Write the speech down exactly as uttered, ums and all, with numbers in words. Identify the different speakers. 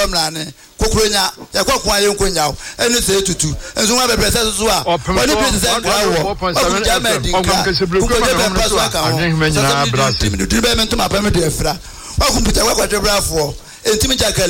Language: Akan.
Speaker 1: mlane kokronya yakwa aye nkonya enu se tutu enso wa bebe se so a woni bi se nkra wo o jama di nka ko je be paso aka ho so be me ntuma pa me de afra wa computer wa kwadwe brafo entimi jaka